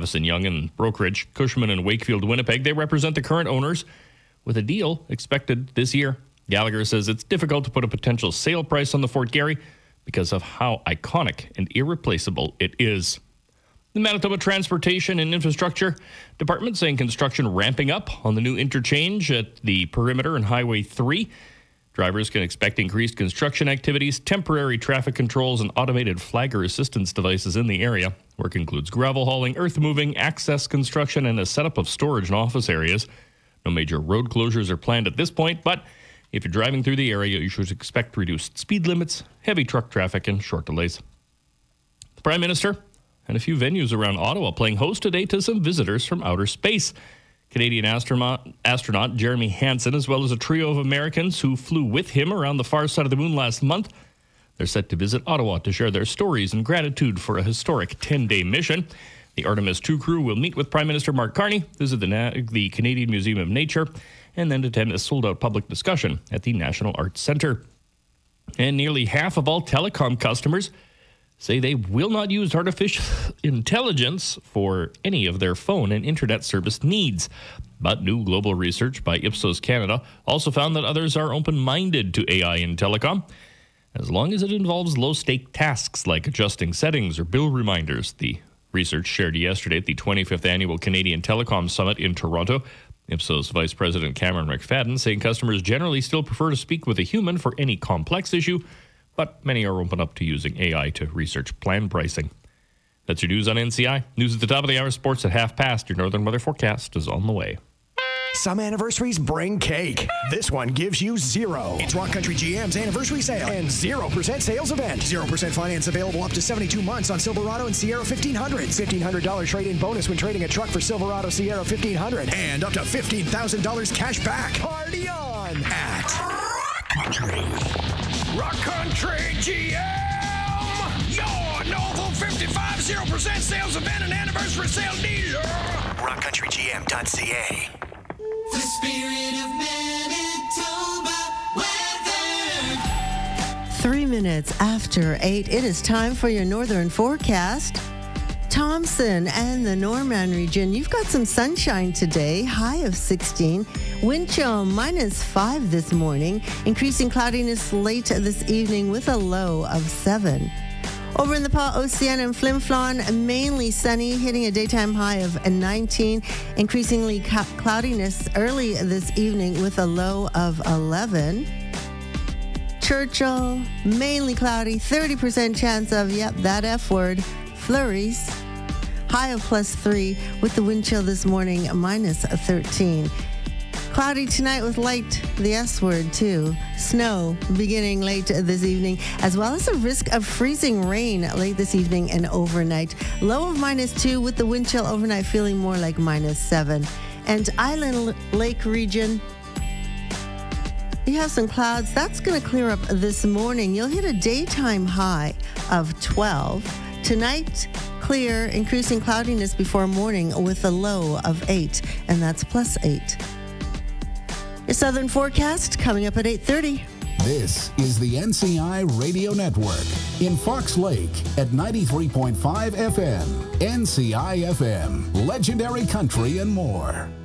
Avison Young and Brokerage, Cushman and Wakefield, Winnipeg. They represent the current owners with a deal expected this year. Gallagher says it's difficult to put a potential sale price on the Fort Garry because of how iconic and irreplaceable it is. The Manitoba Transportation and Infrastructure Department saying construction ramping up on the new interchange at the Perimeter and Highway 3. Drivers can expect increased construction activities, temporary traffic controls, and automated flagger assistance devices in the area. Work includes gravel hauling, earth moving, access construction, and a setup of storage and office areas. No major road closures are planned at this point, but if you're driving through the area, you should expect reduced speed limits, heavy truck traffic, and short delays. The Prime Minister and a few venues around Ottawa playing host today to some visitors from outer space. Canadian astronaut Jeremy Hansen, as well as a trio of Americans who flew with him around the far side of the moon last month. They're set to visit Ottawa to share their stories and gratitude for a historic 10-day mission. The Artemis II crew will meet with Prime Minister Mark Carney, visit the Canadian Museum of Nature, and then attend a sold-out public discussion at the National Arts Centre. And nearly half of all telecom customers say they will not use artificial intelligence for any of their phone and internet service needs. But new global research by Ipsos Canada also found that others are open-minded to AI in telecom, as long as it involves low-stake tasks like adjusting settings or bill reminders. The research shared yesterday at the 25th Annual Canadian Telecom Summit in Toronto. Ipsos Vice President Cameron McFadden saying customers generally still prefer to speak with a human for any complex issue, but many are open up to using AI to research plan pricing. That's your news on NCI. News at the top of the hour, sports at 5:30. Your northern weather forecast is on the way. Some anniversaries bring cake. This one gives you zero. It's Rock Country GM's anniversary sale and 0% sales event. 0% finance available up to 72 months on Silverado and Sierra 1500s. $1,500 trade-in bonus when trading a truck for Silverado Sierra 1500. And up to $15,000 cash back. Party on at Rock Country. Rock Country GM, your Novel 55 0% sales event and anniversary sale dealer. RockCountryGM.ca. The spirit of Manitoba weather. 3 minutes after 8, it is time for your northern forecast. Thompson and the Norman region, you've got some sunshine today, high of 16. Wind chill -5 this morning, increasing cloudiness late this evening with a low of 7. Over in the Pas-Océan and Flin Flon, mainly sunny, hitting a daytime high of 19. Increasingly cloudiness early this evening with a low of 11. Churchill, mainly cloudy, 30% chance of, that F word, flurries. High of +3 with the wind chill this morning, -13. Cloudy tonight with light, the S word too. Snow beginning late this evening, as well as a risk of freezing rain late this evening and overnight. Low of -2 with the wind chill overnight feeling more like -7. And Island Lake region, you have some clouds. That's going to clear up this morning. You'll hit a daytime high of 12. Tonight, clear, increasing cloudiness before morning with a low of 8, and that's +8. Your southern forecast coming up at 8:30. This is the NCI Radio Network in Fox Lake at 93.5 FM. NCI FM, legendary country and more.